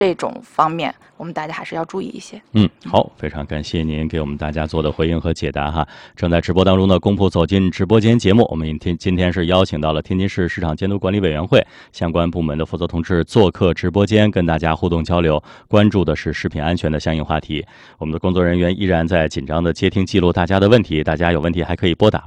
这种方面，我们大家还是要注意一些。 好，非常感谢您给我们大家做的回应和解答哈。正在直播当中的公仆走进直播间节目，我们今天是邀请到了天津市市场监督管理委员会相关部门的负责同志做客直播间，跟大家互动交流，关注的是食品安全的相应话题。我们的工作人员依然在紧张的接听记录大家的问题，大家有问题还可以拨打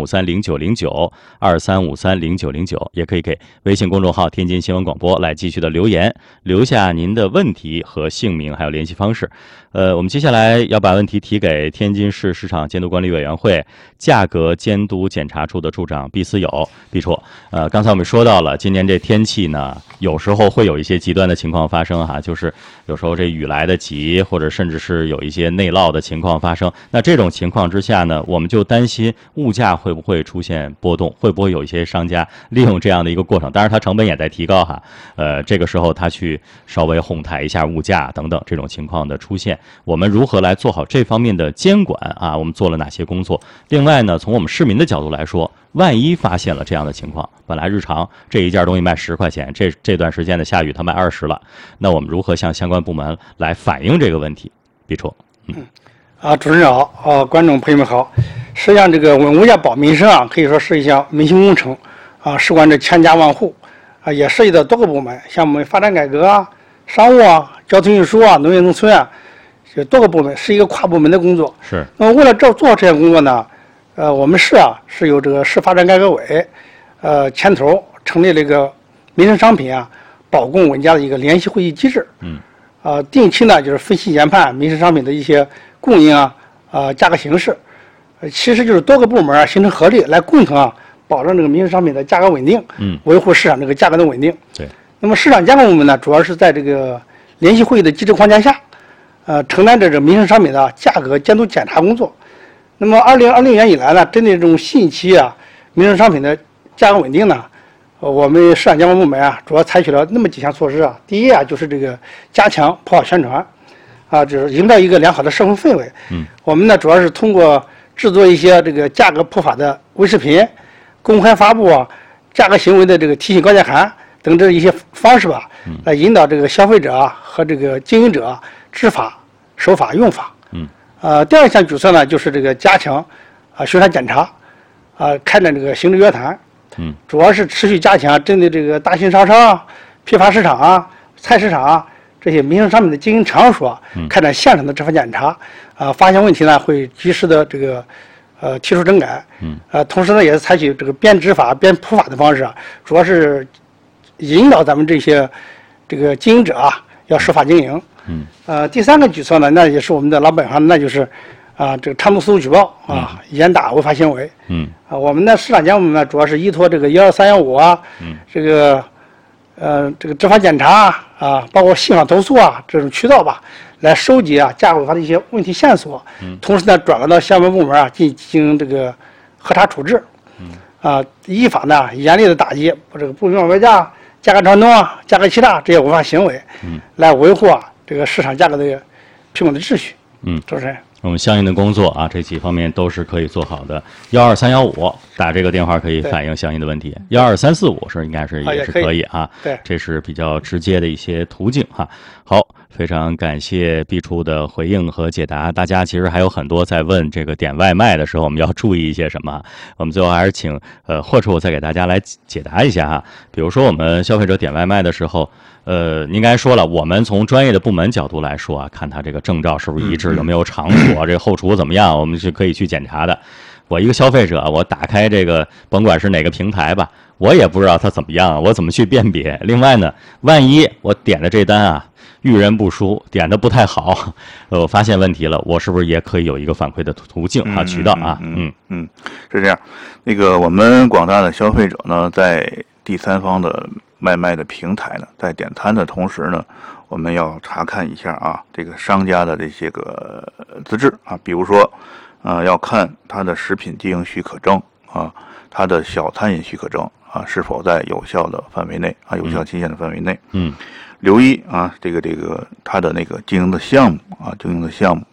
23530909，23530909，也可以给微信公众号天津新闻广播来继续的留言，留下您的问题和姓名还有联系方式。我们接下来要把问题提给天津市市场监督管理委员会价格监督检查处的处长毕思友。毕处，刚才我们说到了，今年这天气呢，有时候会有一些极端的情况发生哈，就是有时候这雨来得急，或者甚至是有一些内涝的情况发生。那这种情况之下呢，我们就担心物价会不会出现波动，会不会有一些商家利用这样的一个过程，当然它成本也在提高哈。这个时候他去稍微哄抬一下物价等等这种情况的出现，我们如何来做好这方面的监管啊？我们做了哪些工作？另外呢，从我们市民的角度来说，万一发现了这样的情况，本来日常这一件东西卖10块钱，这段时间的下雨它卖20了，那我们如何向相关部门来反映这个问题？毕处。 主持人好，观众朋友们好。实际上，这个稳物价保民生啊，可以说是一项民生工程啊，事关这千家万户啊，也涉及到多个部门，像我们发展改革啊、商务啊、交通运输啊、农业农村啊，这多个部门是一个跨部门的工作。 是。 那么为了做好这项工作呢，我们市啊是由这个市发展改革委牵头成立了一个民生商品啊保供稳价的一个联席会议机制。定期呢就是分析研判民生商品的一些供应价格形势，其实就是多个部门啊形成合力来共同保证这个民生商品的价格稳定，维护市场这个价格的稳定。 对。 那么市场监管部门呢，主要是在这个联席会议的机制框架下，承担着这民生商品的价格监督检查工作。那么2020年以来呢，针对这种新一期民生商品的价格稳定呢，我们市场监管部门主要采取了那么几项措施第一就是这个加强普法宣传就是营造一个良好的社会氛围。我们呢主要是通过制作一些这个价格普法的微视频，公开发布价格行为的这个提醒告诫函等这一些方式来引导这个消费者和这个经营者知法、守法、用法。第二项举措呢，就是这个加强巡查检查，开展这个行政约谈。主要是持续加强针对这个大型商超批发市场菜市场这些民生商品的经营场所开展现场的执法检查，发现问题呢会及时的这个提出整改。同时呢也是采取这个边执法边普法的方式主要是引导咱们这些这个经营者要守法经营。第三个举措呢，那也是我们的老本行，那就是这个倡导诉讼举报严打违法行为。我们的市场监管部门呢，主要是依托这个12315这个执法检查包括信访投诉这种渠道来收集价格违法的一些问题线索，同时呢转移到相关部门进行这个核查处置。依法呢严厉的打击这个不明码标价、价格传动价格欺诈这些违法行为，来维护这个市场价格的平稳的秩序。主持人。 我们相应的工作这几方面都是可以做好的。12315打这个电话可以反映相应的问题，12345是应该是也是可以对， 这是比较直接的一些途径好，非常感谢毕处的回应和解答。大家其实还有很多在问这个点外卖的时候我们要注意一些什么，我们最后还是请霍处再给大家来解答一下比如说我们消费者点外卖的时候，您刚才说了，我们从专业的部门角度来说看他这个证照是不是一致，有没有场所，这个后厨怎么样，我们是可以去检查的。我一个消费者，我打开这个甭管是哪个平台吧，我也不知道它怎么样，我怎么去辨别？另外呢，万一我点的这单遇人不淑，点的不太好，我发现问题了，我是不是也可以有一个反馈的途径渠道是这样。那个我们广大的消费者呢，在第三方的外卖的平台呢，在点餐的同时呢，我们要查看一下这个商家的这些个资质比如说要看他的食品经营许可证他的小餐饮许可证是否在有效的范围内有效期限的范围内。留意这个他的那个经营的项目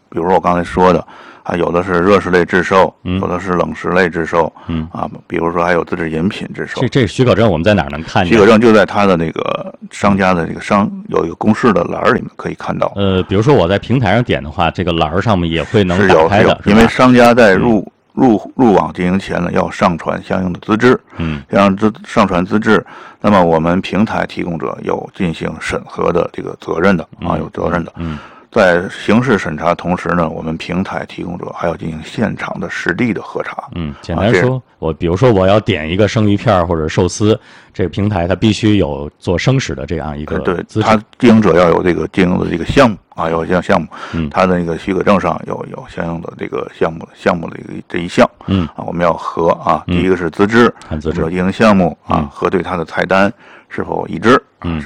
比如说我刚才说的，啊，有的是热食类制售，有的是冷食类制售，比如说还有自制饮品制售。 这许可证我们在哪儿能看见？ 许可证就在它的那个商家的这个有一个公示的栏里面可以看到。 比如说我在平台上点的话，这个栏上面也会能打开的， 因为商家在入网经营前呢，要上传相应的资质，上传资质，那么我们平台提供者有进行审核的这个责任的有责任的，在刑事审查同时呢，我们平台提供者还要进行现场的实地的核查。 简单说，比如说我要点一个生鱼片或者寿司，这个平台它必须有做生食的这样一个资质， 它经营者要有这个经营的这个项目有项目，它的那个许可证上有相应的这个项目的这一项，我们要核第一个是资质，经营项目核对它的菜单是否一致，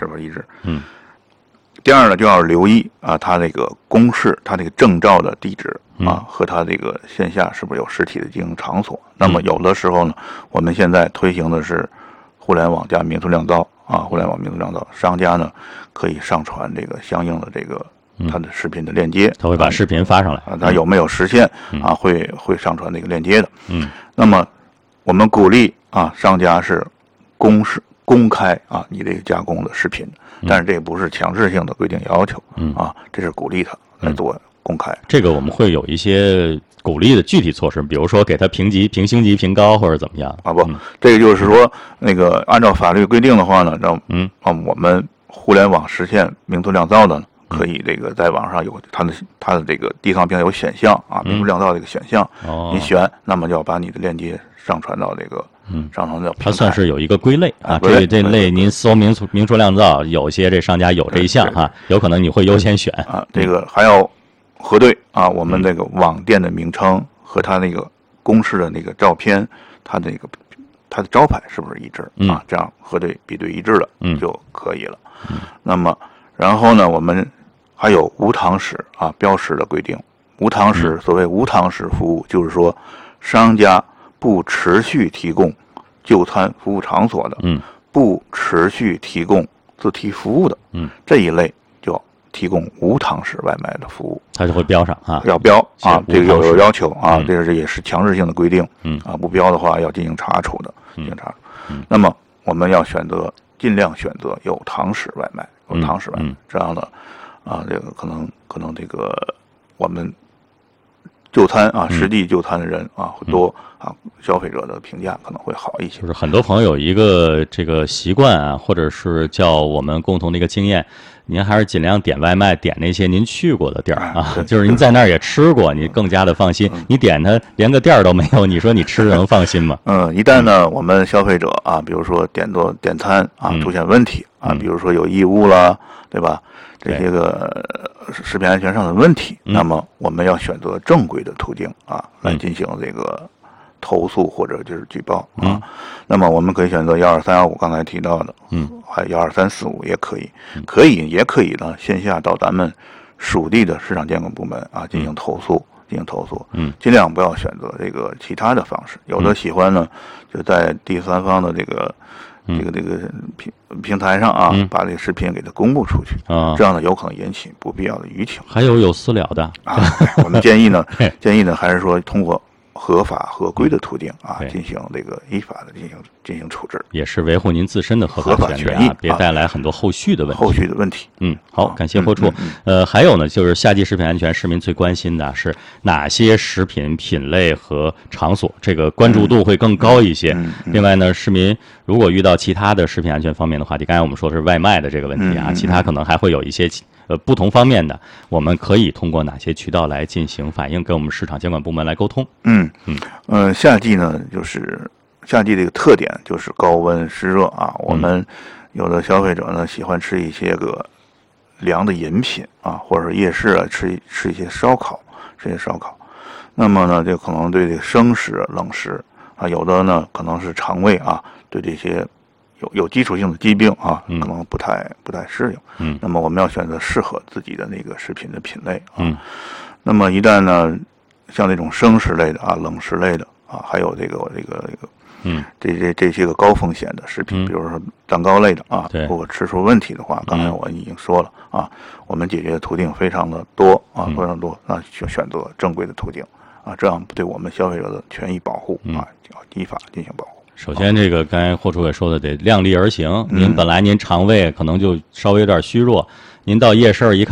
第二呢，就要留意它这个公示，它这个证照的地址和它这个线下是不是有实体的经营场所。那么有的时候呢，我们现在推行的是互联网加民族酿造互联网民族酿造，商家呢可以上传这个相应的这个它的视频的链接， 他会把视频发上来它有没有实现会上传那个链接的。那么我们鼓励商家是公开你这个加工的视频，但是这不是强制性的规定要求这是鼓励他来做公开。 这个我们会有一些鼓励的具体措施，比如说给他评星级评高或者怎么样这个就是说那个按照法律规定的话呢，我们互联网实现民族酿造的呢，可以这个在网上有它的这个第三方平台有选项民族酿造这个选项，你选，那么就要把你的链接上传到这个上传到平台。 它算是有一个归类这类您搜民族酿造，有些这商家有这一项有可能你会优先选这个还要核对我们这个网店的名称和它那个公示的那个照片，它的招牌是不是一致这样核对比对一致了就可以了。那么然后呢，我们还有无堂食标识的规定。无堂食所谓无堂食服务，就是说商家不持续提供就餐服务场所的，不持续提供自提服务的，这一类就提供无堂食外卖的服务， 它就会标上要标这个有要求这也是强制性的规定，不标的话要进行查处的，那么我们要尽量选择有堂食外卖，这样的这个可能这个我们就餐实地就餐的人会多消费者的评价可能会好一些。 就是很多朋友有一个这个习惯或者是叫我们共同的一个经验，您还是尽量点外卖，点那些您去过的地儿就是您在那儿也吃过，你更加的放心。你点它连个店儿都没有，你说你吃能放心吗？ 一旦呢我们消费者比如说点餐出现问题比如说有异物了，对吧？这些个食品安全上的问题，那么我们要选择正规的途径来进行这个投诉或者就是举报那么我们可以选择12315刚才提到的还有12345也可以呢线下到咱们属地的市场监管部门进行投诉，尽量不要选择这个其他的方式。有的喜欢呢就在第三方的这个平台上把这个视频给它公布出去这样呢有可能引起不必要的舆情。 还有私了的我们建议呢还是说通过合法合规的途径进行这个依法的进行处置， 也是维护您自身的合法权益别带来很多后续的问题。好，感谢播出。还有呢，就是夏季食品安全，市民最关心的是哪些食品品类和场所，这个关注度会更高一些。另外呢，市民如果遇到其他的食品安全方面的话题，刚才我们说的是外卖的这个问题其他可能还会有一些不同方面的，我们可以通过哪些渠道来进行反映，跟我们市场监管部门来沟通？ 夏季呢，就是夏季这个特点就是高温湿热我们有的消费者呢喜欢吃一些个凉的饮品或者是夜市吃一些烧烤，那么呢就可能对这个生食冷食有的呢可能是肠胃对这些有基础性的疾病可能不太适应那么我们要选择适合自己的那个食品的品类那么一旦呢像这种生食类的冷食类的还有这个这些个高风险的食品，比如说蛋糕类的啊，如果吃出问题的话，刚才我已经说了啊，我们解决的途径非常的多啊，非常多，那就选择正规的途径啊，这样对我们消费者的权益保护啊，要依法进行保护。 首先，这个刚才霍主委说的得量力而行。您本来您肠胃可能就稍微有点虚弱，您到夜市一看。